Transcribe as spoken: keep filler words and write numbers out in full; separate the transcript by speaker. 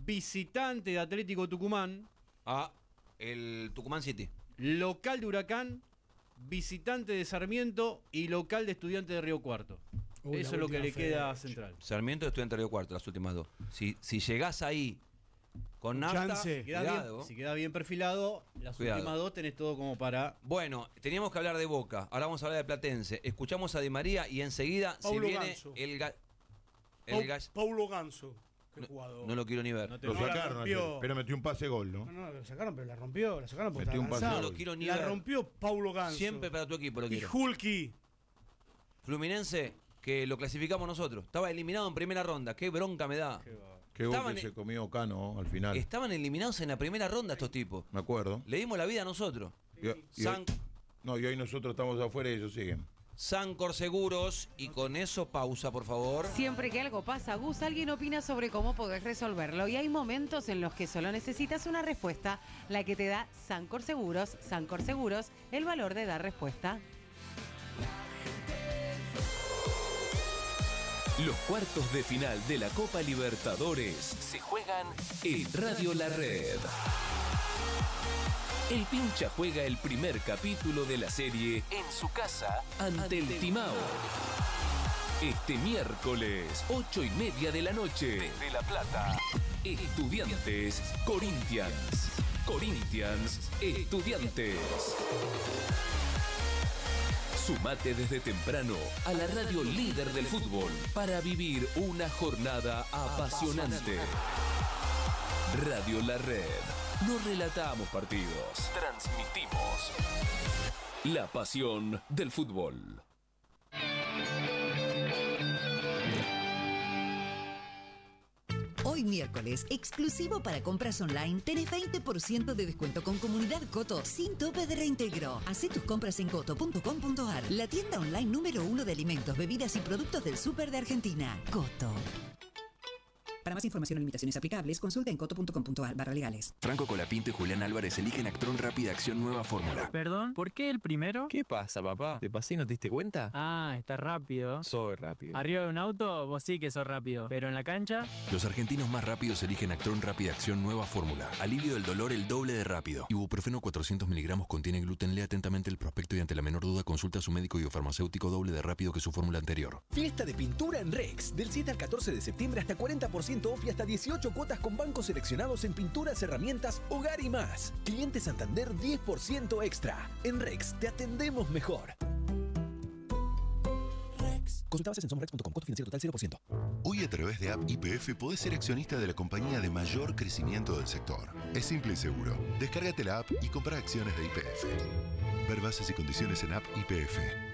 Speaker 1: visitante de Atlético Tucumán.
Speaker 2: Ah, el Tucumán City.
Speaker 1: Local de Huracán, visitante de Sarmiento y local de Estudiantes de Río Cuarto.
Speaker 3: Uy,
Speaker 1: Eso es lo que le queda a Central.
Speaker 2: Sarmiento, Estudiantes de Río Cuarto, las últimas dos. Si, si llegás ahí con nafta,
Speaker 1: Si queda,
Speaker 2: cuidado.
Speaker 1: bien, si queda bien perfilado, las
Speaker 2: Cuidado.
Speaker 1: últimas dos tenés todo como para...
Speaker 2: Bueno, teníamos que hablar de Boca, ahora vamos a hablar de Platense. Escuchamos a Di María y enseguida
Speaker 3: Paulo
Speaker 2: se viene
Speaker 3: Ganso.
Speaker 2: el... Ga el
Speaker 3: Pau-
Speaker 2: ga
Speaker 3: Paulo Ganso. Qué
Speaker 2: no,
Speaker 3: jugador.
Speaker 2: no lo quiero ni ver.
Speaker 1: No te-
Speaker 4: Lo
Speaker 3: No, la
Speaker 4: sacaron
Speaker 3: rompió.
Speaker 4: ayer, pero metió un pase gol, ¿no?
Speaker 3: No, no, la sacaron, pero la rompió. La sacaron porque
Speaker 4: Metió
Speaker 3: estaba
Speaker 4: un pase
Speaker 3: cansado.
Speaker 2: No lo quiero ni
Speaker 3: La
Speaker 2: ver.
Speaker 3: rompió Paulo Ganso.
Speaker 2: Siempre para tu equipo lo
Speaker 3: Y
Speaker 2: quiero.
Speaker 3: Hulky.
Speaker 2: Fluminense, que lo clasificamos nosotros. Estaba eliminado en primera ronda. Qué bronca me da.
Speaker 4: Qué gol
Speaker 2: Estaban
Speaker 4: que
Speaker 2: en-
Speaker 4: se comió Cano al final.
Speaker 2: Estaban eliminados en la primera ronda estos tipos.
Speaker 4: Me acuerdo.
Speaker 2: Le dimos la vida a nosotros.
Speaker 4: Y, y
Speaker 2: San-
Speaker 4: hoy, no, y hoy nosotros estamos afuera y ellos siguen.
Speaker 2: Sancor Seguros. Y con eso, pausa, por favor.
Speaker 5: Siempre que algo pasa, Gus, alguien opina sobre cómo podés resolverlo. Y hay momentos en los que solo necesitas una respuesta, la que te da Sancor Seguros. Sancor Seguros, el valor de dar respuesta.
Speaker 6: Los cuartos de final de la Copa Libertadores se juegan en Radio La Red. El Pincha juega el primer capítulo de la serie en su casa ante el Timao. Este miércoles, ocho y media de la noche, desde La Plata. Estudiantes, Corinthians. Corinthians, Estudiantes. Sumate desde temprano a la radio líder del fútbol para vivir una jornada apasionante. Radio La Red. No relatamos partidos, transmitimos la pasión del fútbol.
Speaker 7: Hoy miércoles, exclusivo para compras online, tenés veinte por ciento de descuento con Comunidad Coto sin tope de reintegro. Hacé tus compras en coto punto com punto ar, la tienda online número uno de alimentos, bebidas y productos del súper de Argentina. Coto. Para más información o limitaciones aplicables, consulta en coto punto com punto ar barra legales.
Speaker 8: Franco Colapinto y Julián Álvarez eligen Actron Rápida Acción Nueva Fórmula.
Speaker 9: Perdón, ¿por qué el primero?
Speaker 10: ¿Qué pasa, papá? ¿Te pasé y no te diste cuenta?
Speaker 9: Ah, está rápido.
Speaker 10: Soy rápido.
Speaker 9: Arriba de un auto, vos sí que sos rápido. Pero en la cancha,
Speaker 8: Los argentinos más rápidos eligen Actron Rápida Acción Nueva Fórmula. Alivio del dolor el doble de rápido. Ibuprofeno cuatrocientos miligramos contiene gluten. Lee atentamente el prospecto y ante la menor duda consulta a su médico y o farmacéutico doble de rápido que su fórmula anterior.
Speaker 11: Fiesta de pintura en Rex. Del siete al catorce de septiembre hasta cuarenta por ciento off y hasta dieciocho cuotas con bancos seleccionados en pinturas, herramientas, hogar y más. Cliente Santander diez por ciento extra. En Rex te atendemos mejor. Rex. Consulta bases en somos rex punto com. Costo financiero total cero por ciento.
Speaker 12: Hoy a través de App Y P F podés ser accionista de la compañía de mayor crecimiento del sector. Es simple y seguro. Descárgate la app y compra acciones de Y P F. Ver bases y condiciones en App Y P F.